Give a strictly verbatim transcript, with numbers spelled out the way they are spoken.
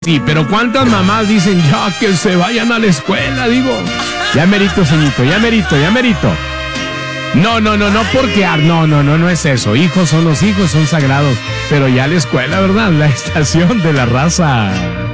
Sí, pero ¿cuántas mamás dicen ya que se vayan a la escuela? Digo, ya merito, ceñito, ya merito, ya merito. No, no, no, no porque, no, no, no, no es eso. Hijos son los hijos, son sagrados. Pero ya la escuela, ¿verdad? La estación de la raza.